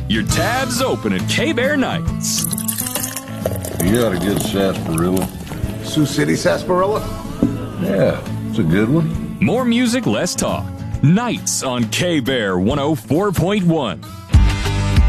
Your tab's open at K-Bear Nights. You got a good sarsaparilla? Sioux City sarsaparilla? Yeah, it's a good one. More music, less talk. Nights on K-Bear 104.1.